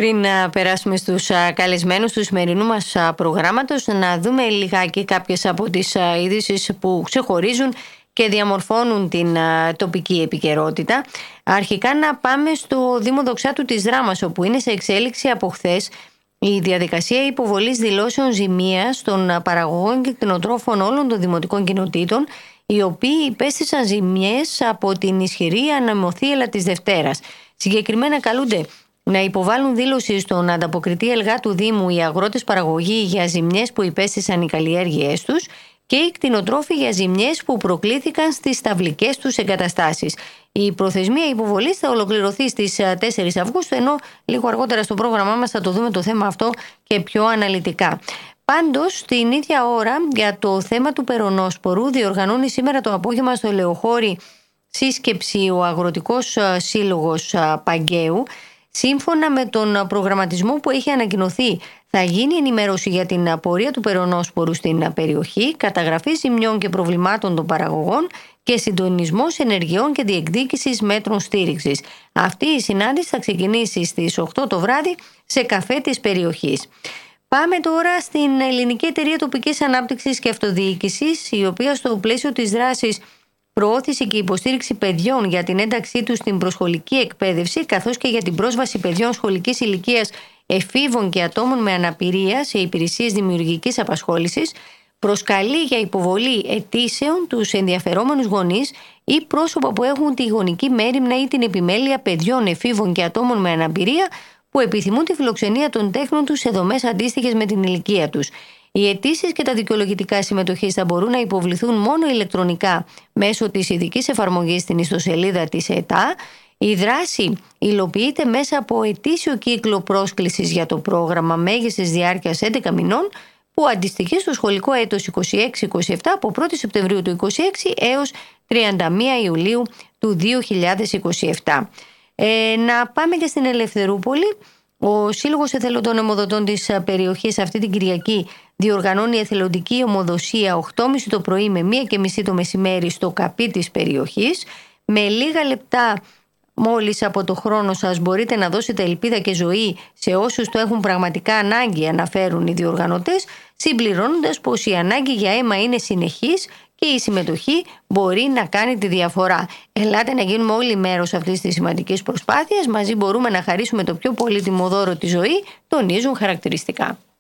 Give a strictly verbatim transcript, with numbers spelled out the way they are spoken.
Πριν να περάσουμε στους α, καλεσμένους του σημερινού μας α, προγράμματος, να δούμε λιγάκι κάποιες από τις α, ειδήσεις που ξεχωρίζουν και διαμορφώνουν την α, τοπική επικαιρότητα. Αρχικά να πάμε στο Δήμο Δοξάτου της Δράμας, όπου είναι σε εξέλιξη από χθες η διαδικασία υποβολής δηλώσεων ζημίας των παραγωγών και κτηνοτρόφων όλων των δημοτικών κοινοτήτων, οι οποίοι υπέστησαν ζημιές από την ισχυρή ανεμοθύελλα της Δευτέρας. Συγκεκριμένα καλούνται να υποβάλουν δήλωση στον ανταποκριτή ΕΛΓΑ του Δήμου οι αγρότες παραγωγοί για ζημιές που υπέστησαν οι καλλιέργειές τους και οι κτηνοτρόφοι για ζημιές που προκλήθηκαν στις ταυλικές τους εγκαταστάσεις. Η προθεσμία υποβολής θα ολοκληρωθεί στις τέσσερις Αυγούστου, ενώ λίγο αργότερα στο πρόγραμμά μας θα το δούμε το θέμα αυτό και πιο αναλυτικά. Πάντως, την ίδια ώρα, για το θέμα του περονόσπορου, διοργανώνει σήμερα το απόγευμα στο Ελαιοχώρι σύσκεψη ο Αγροτικός Σύλλογος Παγκαίου. Σύμφωνα με τον προγραμματισμό που έχει ανακοινωθεί, θα γίνει ενημέρωση για την πορεία του περονόσπορου στην περιοχή, καταγραφή ζημιών και προβλημάτων των παραγωγών και συντονισμός ενεργειών και διεκδίκησης μέτρων στήριξης. Αυτή η συνάντηση θα ξεκινήσει στις οκτώ το βράδυ σε καφέ της περιοχής. Πάμε τώρα στην Ελληνική Εταιρεία Τοπικής Ανάπτυξης και Αυτοδιοίκησης, η οποία στο πλαίσιο της δράσης προώθηση και υποστήριξη παιδιών για την ένταξή τους στην προσχολική εκπαίδευση, καθώς και για την πρόσβαση παιδιών σχολικής ηλικίας, εφήβων και ατόμων με αναπηρία σε υπηρεσίες δημιουργικής απασχόλησης, προσκαλεί για υποβολή αιτήσεων τους ενδιαφερόμενους γονείς ή πρόσωπα που έχουν τη γονική μέριμνα ή την επιμέλεια παιδιών, εφήβων και ατόμων με αναπηρία που επιθυμούν τη φιλοξενία των τέκνων τους σε δομές αντίστοιχες με την ηλικία τους. Οι αιτήσεις και τα δικαιολογητικά συμμετοχής θα μπορούν να υποβληθούν μόνο ηλεκτρονικά μέσω της ειδικής εφαρμογής στην ιστοσελίδα της ΕΤΑ. Η δράση υλοποιείται μέσα από ετήσιο κύκλο πρόσκλησης για το πρόγραμμα μέγιστης διάρκειας έντεκα μηνών, που αντιστοιχεί στο σχολικό έτος είκοσι έξι είκοσι επτά από πρώτη Σεπτεμβρίου του είκοσι έξι έως τριάντα μία Ιουλίου του δύο χιλιάδες είκοσι επτά. Ε, να πάμε και στην Ελευθερούπολη. Ο Σύλλογος Εθελοντών Αιμοδοτών της περιοχής αυτή την Κυριακή διοργανώνει εθελοντική αιμοδοσία οκτώ και μισή το πρωί με μία και μισή το μεσημέρι στο καπί της περιοχής. Με λίγα λεπτά μόλις από το χρόνο σας μπορείτε να δώσετε ελπίδα και ζωή σε όσους το έχουν πραγματικά ανάγκη, αναφέρουν οι διοργανωτές, συμπληρώνοντας πως η ανάγκη για αίμα είναι συνεχής και η συμμετοχή μπορεί να κάνει τη διαφορά. Ελάτε να γίνουμε όλοι μέρος αυτής της σημαντικής προσπάθειας. Μαζί μπορούμε να χαρίσουμε το πιο πολύτιμο δώρο τη ζωή, τονίζουν χαρακτηριστικά.